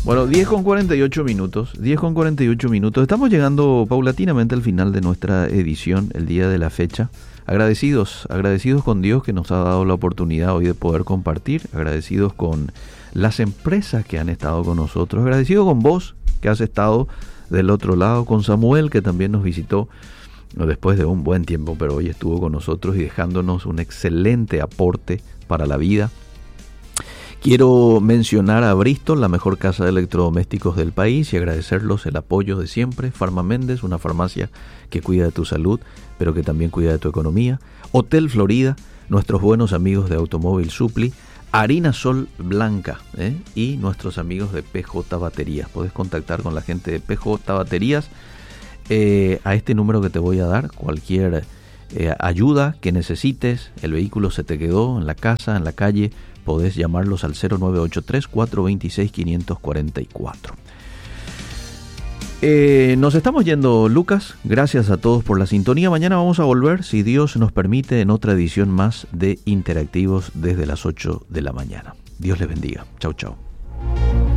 Bueno, 10 con 48 minutos, 10 con 48 minutos. Estamos llegando paulatinamente al final de nuestra edición, el día de la fecha. Agradecidos con Dios que nos ha dado la oportunidad hoy de poder compartir. Agradecidos con las empresas que han estado con nosotros. Agradecido con vos que has estado del otro lado, con Samuel que también nos visitó después de un buen tiempo, pero hoy estuvo con nosotros y dejándonos un excelente aporte para la vida. Quiero mencionar a Bristol, la mejor casa de electrodomésticos del país, y agradecerlos el apoyo de siempre. Farma Méndez, una farmacia que cuida de tu salud, pero que también cuida de tu economía. Hotel Florida, nuestros buenos amigos de Automóvil Supply. Harina Sol Blanca, y nuestros amigos de PJ Baterías. Podés contactar con la gente de PJ Baterías a este número que te voy a dar. Cualquier ayuda que necesites, el vehículo se te quedó en la casa, en la calle, podés llamarlos al 0983-426-544. Nos estamos yendo, Lucas. Gracias a todos por la sintonía. Mañana vamos a volver, si Dios nos permite, en otra edición más de Interactivos desde las 8 de la mañana. Dios les bendiga. Chau, chau.